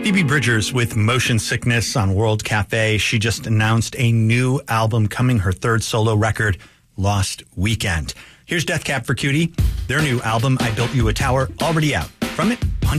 Phoebe Bridgers with Motion Sickness on World Cafe. She just announced a new album coming, her third solo record, Lost Weekend. Here's Death Cab for Cutie. Their new album, I Built You a Tower, already out. From it,